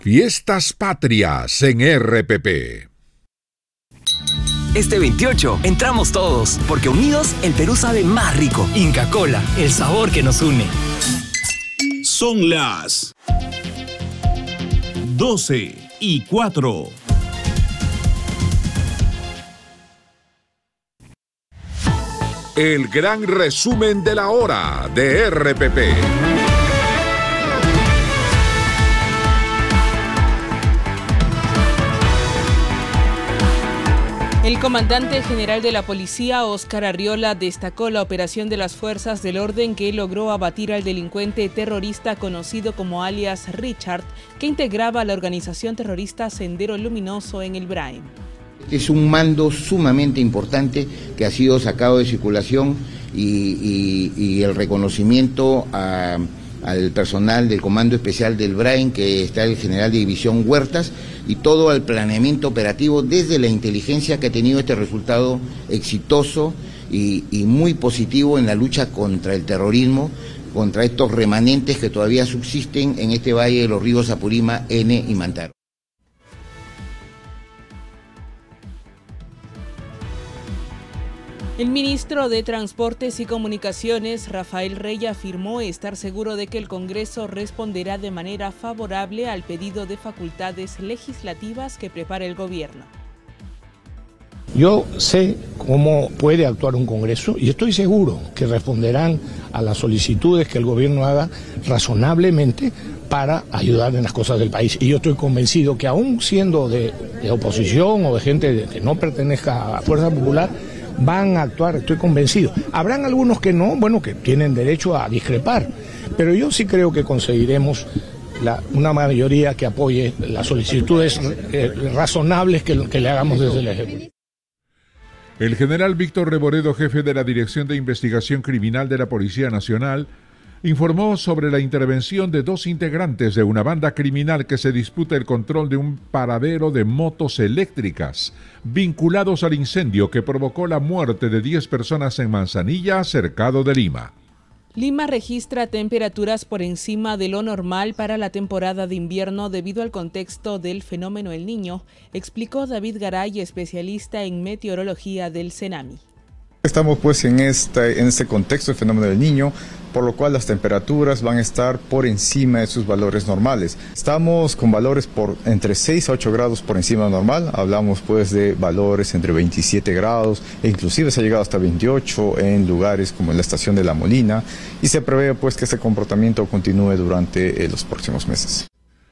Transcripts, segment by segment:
Fiestas Patrias en RPP. Este 28 entramos todos, porque unidos el Perú sabe más rico. Inca Kola, el sabor que nos une. Son las 12:04. El gran resumen de la hora de RPP. El comandante general de la policía, Óscar Arriola, destacó la operación de las fuerzas del orden que logró abatir al delincuente terrorista conocido como alias Richard, que integraba la organización terrorista Sendero Luminoso en el Brain. Es un mando sumamente importante que ha sido sacado de circulación y el reconocimiento al personal del Comando Especial del Brain, que está el general de división Huertas, y todo al planeamiento operativo desde la inteligencia que ha tenido este resultado exitoso y muy positivo en la lucha contra el terrorismo, contra estos remanentes que todavía subsisten en este valle de los ríos Apurima, N y Mantaro. El ministro de Transportes y Comunicaciones, Rafael Rey, afirmó estar seguro de que el Congreso responderá de manera favorable al pedido de facultades legislativas que prepara el gobierno. Yo sé cómo puede actuar un Congreso y estoy seguro que responderán a las solicitudes que el gobierno haga razonablemente para ayudar en las cosas del país. Y yo estoy convencido que aún siendo de oposición o de gente que no pertenezca a Fuerza Popular, van a actuar, estoy convencido. Habrán algunos que no, bueno, que tienen derecho a discrepar, pero yo sí creo que conseguiremos una mayoría que apoye las solicitudes razonables que le hagamos desde el Ejecutivo. El general Víctor Reboredo, jefe de la Dirección de Investigación Criminal de la Policía Nacional, informó sobre la intervención de 2 integrantes de una banda criminal que se disputa el control de un paradero de motos eléctricas, vinculados al incendio que provocó la muerte de 10 personas en Manzanilla, cercado de Lima. Lima registra temperaturas por encima de lo normal para la temporada de invierno debido al contexto del fenómeno El Niño, explicó David Garay, especialista en meteorología del CENAMI. Estamos pues en este contexto del fenómeno del Niño, por lo cual las temperaturas van a estar por encima de sus valores normales. Estamos con valores por entre 6 a 8 grados por encima de normal, hablamos pues de valores entre 27 grados e inclusive se ha llegado hasta 28 en lugares como en la estación de La Molina, y se prevé pues que este comportamiento continúe durante los próximos meses.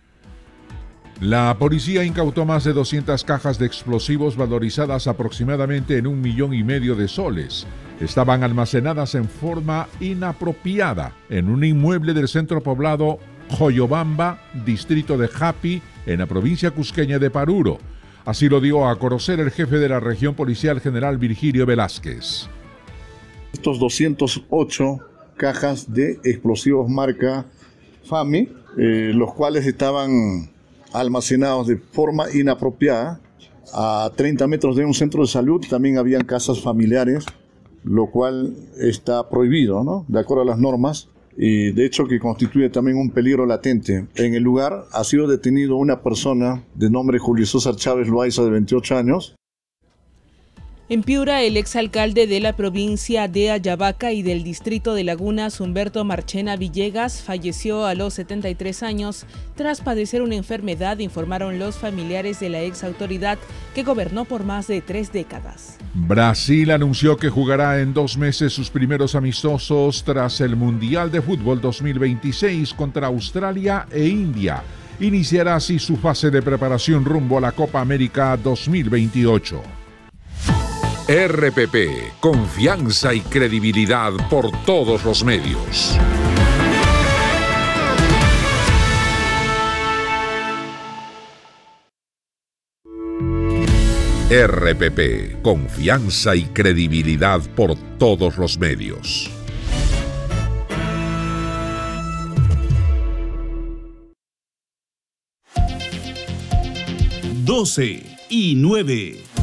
La policía incautó más de 200 cajas de explosivos valorizadas aproximadamente en 1,5 millones de soles. Estaban almacenadas en forma inapropiada en un inmueble del centro poblado Joyobamba, distrito de Japi, en la provincia cusqueña de Paruro. Así lo dio a conocer el jefe de la región policial, general Virgilio Velázquez. Estos 208 cajas de explosivos marca FAMI, los cuales estaban almacenados de forma inapropiada a 30 metros de un centro de salud. También habían casas familiares, lo cual está prohibido, ¿no?, de acuerdo a las normas, y de hecho que constituye también un peligro latente. En el lugar ha sido detenido una persona de nombre Julio César Chávez Loaiza, de 28 años. En Piura, el exalcalde de la provincia de Ayabaca y del distrito de Lagunas, Humberto Marchena Villegas, falleció a los 73 años tras padecer una enfermedad, informaron los familiares de la exautoridad que gobernó por más de 3 décadas. Brasil anunció que jugará en 2 meses sus primeros amistosos tras el Mundial de Fútbol 2026 contra Australia e India. Iniciará así su fase de preparación rumbo a la Copa América 2028. RPP, confianza y credibilidad por todos los medios. RPP, confianza y credibilidad por todos los medios. 12:09.